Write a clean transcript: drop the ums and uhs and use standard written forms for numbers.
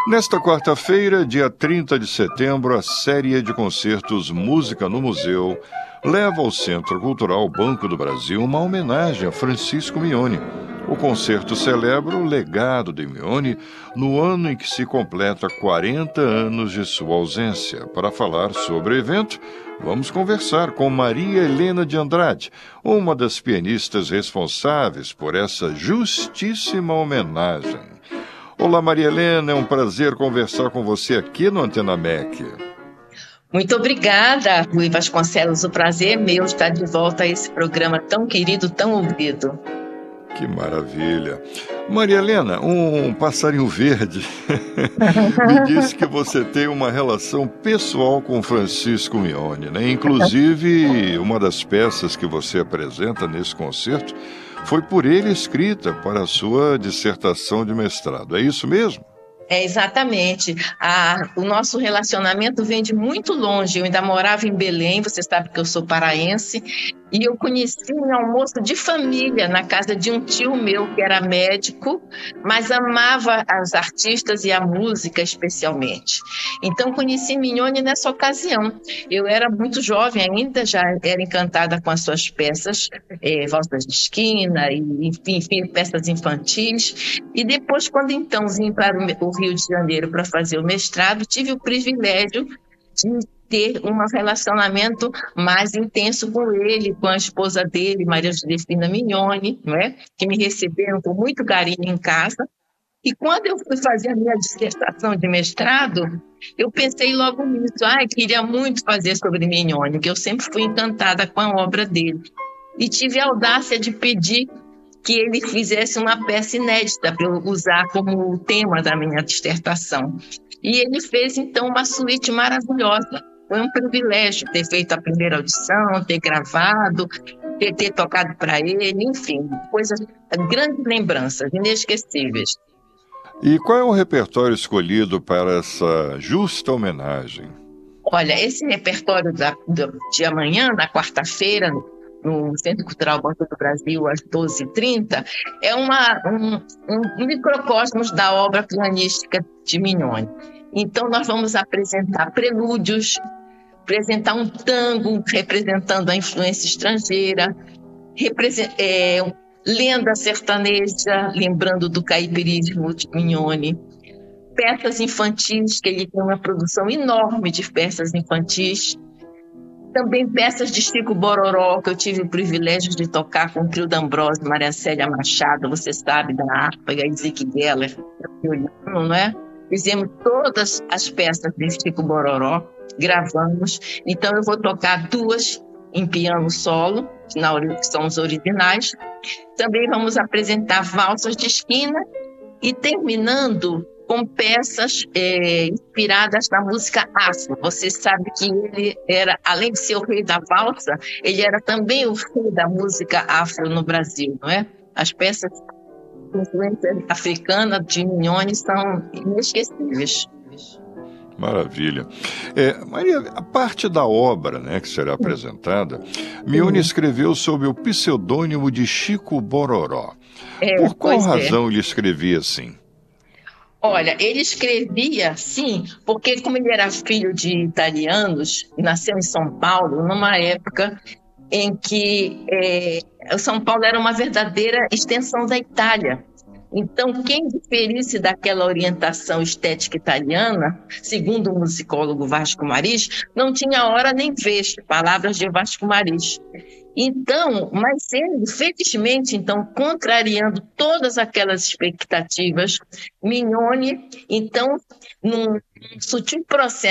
Nesta quarta-feira, dia 30 de setembro, a série de concertos Música no Museu leva ao Centro Cultural Banco do Brasil uma homenagem a Francisco Mignone. O concerto celebra o legado de Mignone no ano em que se completa 40 anos de sua ausência. Para falar sobre o evento, vamos conversar com Maria Helena de Andrade, uma das pianistas responsáveis por essa justíssima homenagem. Olá, Maria Helena, é um prazer conversar com você aqui no Antena MEC. Muito obrigada, Rui Vasconcelos. O prazer é meu estar de volta a esse programa tão querido, tão ouvido. Que maravilha. Maria Helena, um passarinho verde me disse que você tem uma relação pessoal com Francisco Mignone, né? Inclusive, uma das peças que você apresenta nesse concerto foi por ele escrita para a sua dissertação de mestrado. É isso mesmo? É, exatamente. O nosso relacionamento vem de muito longe. Eu ainda morava em Belém, você sabe que eu sou paraense, e eu conheci um almoço de família na casa de um tio meu que era médico, mas amava as artistas e a música especialmente. Então conheci Mignone nessa ocasião. Eu era muito jovem ainda, já era encantada com as suas peças, valsas de esquina, e, enfim, peças infantis. E depois, quando então vim para o Rio de Janeiro para fazer o mestrado, tive o privilégio de ter um relacionamento mais intenso com ele, com a esposa dele, Maria Josefina Mignone, não é? Que me receberam com muito carinho em casa. E quando eu fui fazer a minha dissertação de mestrado, eu pensei logo nisso. Queria muito fazer sobre Mignone, porque eu sempre fui encantada com a obra dele. E tive a audácia de pedir que ele fizesse uma peça inédita para eu usar como tema da minha dissertação. E ele fez, então, uma suíte maravilhosa. Foi um privilégio ter feito a primeira audição, ter gravado, ter tocado para ele, enfim, grandes lembranças, inesquecíveis. E qual é o repertório escolhido para essa justa homenagem? Olha, esse repertório de amanhã, na quarta-feira, no Centro Cultural Banco do Brasil, às 12h30, é um microcosmos da obra pianística de Mignone. Então, nós vamos apresentar prelúdios, apresentar um tango representando a influência estrangeira, lenda sertaneja, lembrando do caipirismo de Mignone, peças infantis, que ele tem uma produção enorme de peças infantis, também peças de Chico Bororó, que eu tive o privilégio de tocar com o trio D'Ambrosio, Maria Célia Machado, você sabe, da harpa, e a Zig Geller, não é? Fizemos todas as peças de Chico Bororó, gravamos. Então eu vou tocar 2 em piano solo, que são os originais. Também vamos apresentar valsas de esquina e terminando com peças inspiradas na música afro. Você sabe que ele era, além de ser o rei da valsa, ele era também o rei da música afro no Brasil, não é? As peças de influência africana de Mignone são inesquecíveis. Maravilha. Maria, a parte da obra, né, que será apresentada, Mignone escreveu sob o pseudônimo de Chico Bororó. Por qual razão ele escrevia assim? Olha, ele escrevia, sim, porque como ele era filho de italianos, nasceu em São Paulo, numa época em que São Paulo era uma verdadeira extensão da Itália. Então, quem diferisse daquela orientação estética italiana, segundo o musicólogo Vasco Maris, não tinha hora nem vez, palavras de Vasco Maris. Então, mas ele, felizmente, então, contrariando todas aquelas expectativas, Mignone, então, num sutil processo